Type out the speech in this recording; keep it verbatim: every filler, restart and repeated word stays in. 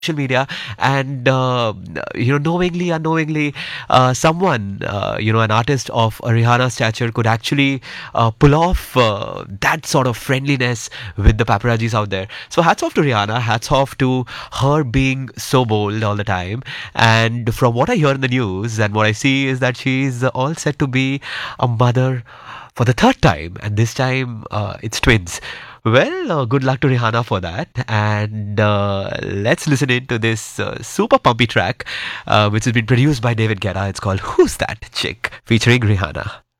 social media, and uh, you know, knowingly, unknowingly, uh, someone, uh, you know, an artist of a Rihanna stature could actually uh, pull off uh, that sort of friendliness with the paparazzis out there. So hats off to Rihanna, hats off to her being so bold all the time. And from what I hear in the news and what I see is that she's all set to be a mother for the third time, and this time uh, it's twins. Well, uh, good luck to Rihanna for that. And uh, let's listen into this uh, super pumpy track, uh, which has been produced by David Guetta. It's called Who's That Chick, featuring Rihanna.